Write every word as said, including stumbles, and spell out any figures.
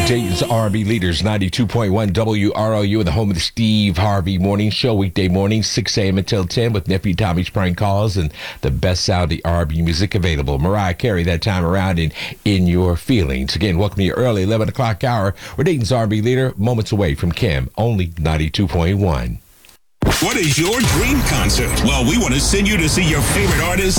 Dayton's R and B leaders, ninety-two point one W R O U, in the home of the Steve Harvey Morning Show, weekday mornings, six a.m. until ten, with Nephew Tommy's prank calls and the best sounding R and B music available. Mariah Carey that time around in In Your Feelings. Again, welcome to your early eleven o'clock hour. We're Dayton's R and B leader, moments away from Kim, only ninety-two point one. What is your dream concert? Well, we want to send you to see your favorite artist